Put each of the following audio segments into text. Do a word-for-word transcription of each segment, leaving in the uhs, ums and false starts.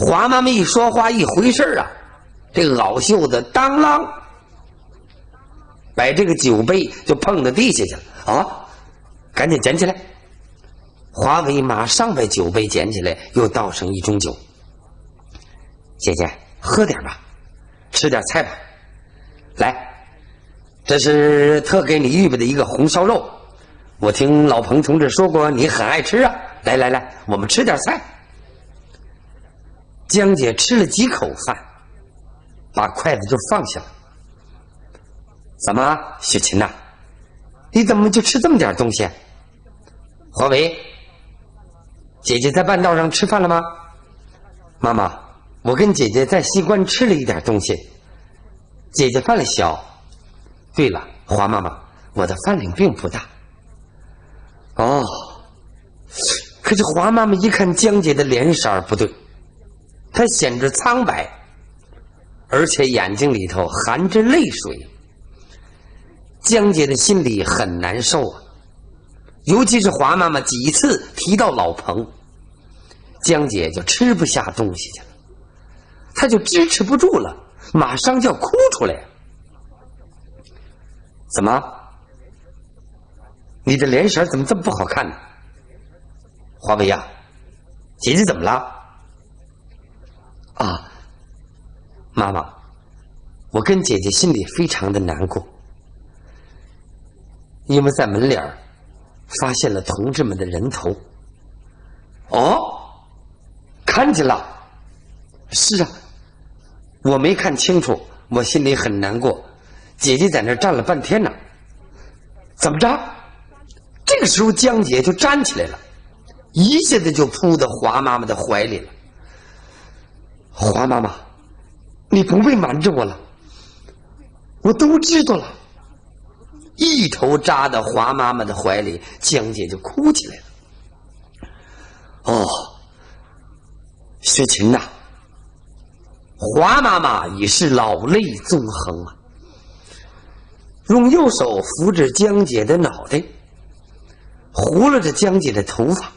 华妈妈一说话一回事啊，这个袄袖子当啷，把这个酒杯就碰到地下去了啊！赶紧捡起来。华为马上把酒杯捡起来，又倒上一盅酒。姐姐，喝点吧，吃点菜吧。来，这是特给你预备的一个红烧肉，我听老彭同志说过你很爱吃啊。来来来，我们吃点菜。江姐吃了几口饭，把筷子就放下了。怎么，雪琴呐、啊，你怎么就吃这么点东西？华为，姐姐在半道上吃饭了吗？妈妈，我跟姐姐在西关吃了一点东西，姐姐饭量小。对了，华妈妈，我的饭量并不大。哦，可是华妈妈一看江姐的脸色不对，她显着苍白，而且眼睛里头含着泪水。江姐的心里很难受啊，尤其是华妈妈几次提到老彭，江姐就吃不下东西去了，她就支持不住了，马上就要哭出来。怎么？你的脸色怎么这么不好看呢？华为呀，姐姐怎么了？啊，妈妈，我跟姐姐心里非常的难过，因为在门脸儿发现了同志们的人头。哦，看见了？是啊，我没看清楚，我心里很难过。姐姐在那儿站了半天呢，怎么着？这个时候江姐就站起来了，一下子就扑到华妈妈的怀里了。华妈妈，你不必瞒着我了，我都知道了。一头扎到华妈妈的怀里，江姐就哭起来了。哦，雪琴呐、啊，华妈妈已是老泪纵横啊，用右手扶着江姐的脑袋，糊了着江姐的头发。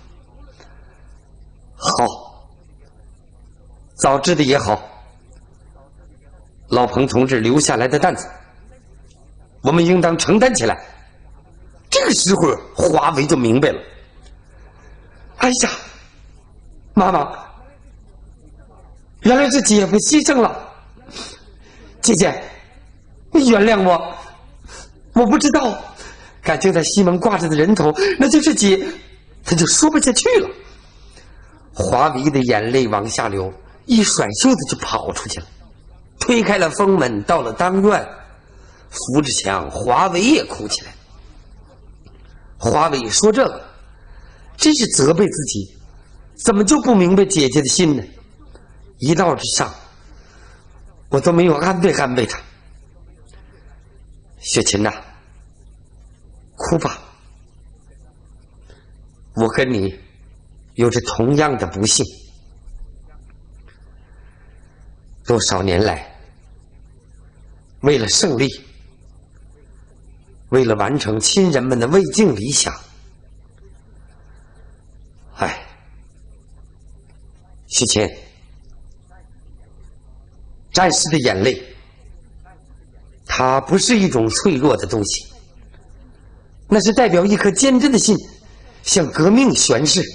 好，早知道也好，老彭同志留下来的担子，我们应当承担起来。这个时候，华为就明白了。哎呀，妈妈，原来是姐夫牺牲了。姐姐，你原谅我，我不知道，感情在西门挂着的人头，那就是姐，他就说不下去了。华为的眼泪往下流，一甩袖子就跑出去了，推开了封门，到了当院，扶着墙，华为也哭起来。华为说这个，真是责备自己，怎么就不明白姐姐的心呢？一道之上，我都没有安慰安慰她。雪琴呐、啊，哭吧，我跟你有着同样的不幸。多少年来，为了胜利，为了完成亲人们的未尽理想，哎，雪琴，战士的眼泪，它不是一种脆弱的东西，那是代表一颗坚贞的心，向革命宣誓。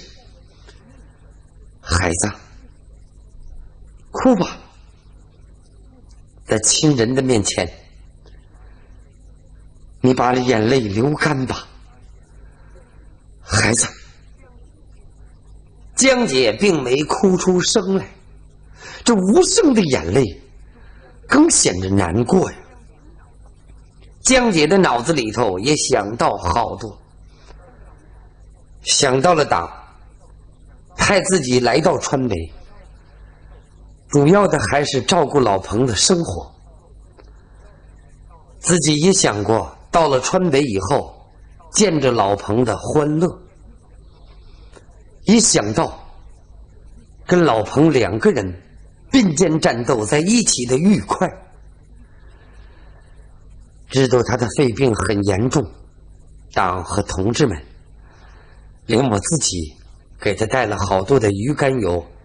孩子，哭吧，在亲人的面前，你把眼泪流干吧。孩子，江姐并没哭出声来，这无声的眼泪更显着难过呀。江姐的脑子里头也想到好多，想到了党派自己来到川北，主要的还是照顾老彭的生活。自己也想过到了川北以后见着老彭的欢乐，一想到跟老彭两个人并肩战斗在一起的愉快，知道他的肺病很严重，党和同志们连我自己给他带了好多的鱼肝油